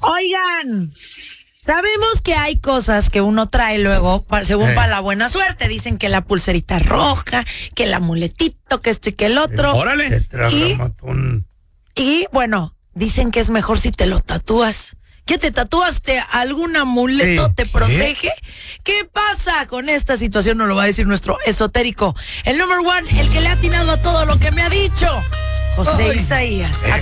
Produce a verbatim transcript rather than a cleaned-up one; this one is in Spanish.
Oigan, sabemos que hay cosas que uno trae luego, según Eh. para la buena suerte. Dicen que la pulserita roja, que el amuletito, que esto y que el otro. Órale. Tetragrammatón. Y bueno, dicen que es mejor si te lo tatúas. ¿Qué te tatuaste? ¿Algún amuleto Sí. te protege? ¿Qué pasa con esta situación? Nos lo va a decir nuestro esotérico. El number one, el que le ha atinado a todo lo que me ha dicho, José Ay. Isaías. Eso.